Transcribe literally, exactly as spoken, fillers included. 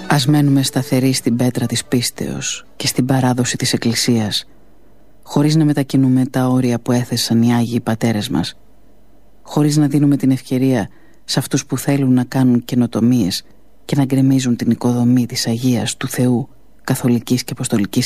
Ας μένουμε σταθεροί στην πέτρα της πίστεως και στην παράδοση της Εκκλησίας, χωρίς να μετακινούμε τα όρια που έθεσαν οι Άγιοι Πατέρες μας, χωρίς να δίνουμε την ευκαιρία σε αυτούς που θέλουν να κάνουν καινοτομίες και να γκρεμίζουν την οικοδομή της Αγίας του Θεού, Καθολικής και Αποστολικής